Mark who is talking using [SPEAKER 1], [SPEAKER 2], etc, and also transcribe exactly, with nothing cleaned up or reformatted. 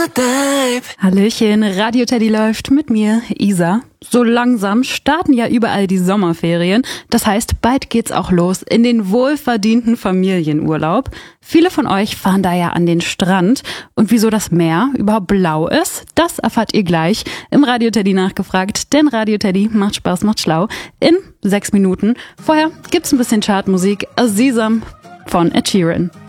[SPEAKER 1] Hallöchen, Radio Teddy läuft mit mir, Isa. So langsam starten ja überall die Sommerferien. Das heißt, bald geht's auch los in den wohlverdienten Familienurlaub. Viele von euch fahren da ja an den Strand. Und wieso das Meer überhaupt blau ist, das erfahrt ihr gleich im Radio Teddy nachgefragt. Denn Radio Teddy macht Spaß, macht schlau in sechs Minuten. Vorher gibt's ein bisschen Chartmusik. Sesam von Ed Sheeran.